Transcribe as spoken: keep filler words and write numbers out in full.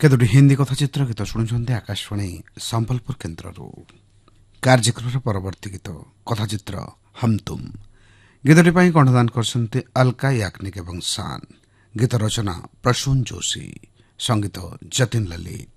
କେତୋଟି ହିନ୍ଦୀ କଥାଚିତ୍ର ଗୀତ ଶୁଣୁଛନ୍ତି ଆକାଶବାଣୀ ସମ୍ବଲପୁର କେନ୍ଦ୍ରରୁ। କାର୍ଯ୍ୟକ୍ରମର ପରବର୍ତ୍ତୀ ଗୀତ କଥାଚିତ୍ର ହମ୍ ତୁମ୍। ଗୀତଟି ପାଇଁ କଣ୍ଠଦାନ କରିଛନ୍ତି ଅଲକା ୟାଗ୍ନିକ୍ ଏବଂ ସାନ୍। ଗୀତ ରଚନା ପ୍ରସୂନ ଯୋଶୀ, ସଙ୍ଗୀତ ଯତୀନ ଲଲିତ।